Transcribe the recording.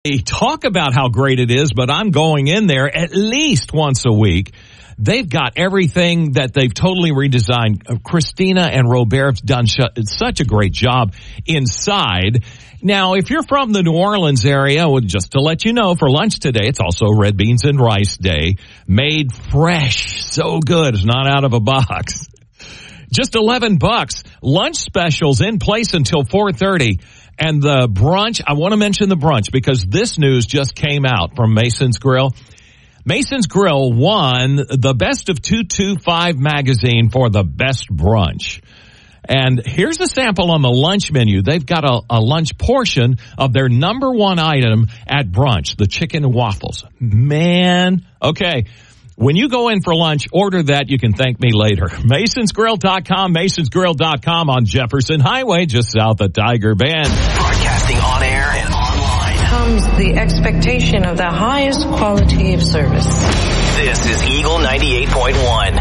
Talk about how great it is, but I'm going in there at least once a week. They've got everything that they've totally redesigned. Christina and Robert have done such a great job inside. Now, if you're from the New Orleans area, well, just to let you know, for lunch today, it's also red beans and rice day. Made fresh. So good. It's not out of a box. Just $11. Lunch specials in place until 4:30. And the brunch, I want to mention the brunch because this news just came out from Mason's Grill. Mason's Grill won the Best of 225 magazine for the best brunch. And here's a sample on the lunch menu. They've got a lunch portion of their number one item at brunch, the chicken and waffles. Man, okay. When you go in for lunch, order that. You can thank me later. MasonsGrill.com, MasonsGrill.com on Jefferson Highway, just south of Tiger Bend. Broadcasting on air and online. Comes the expectation of the highest quality of service. This is Eagle 98.1.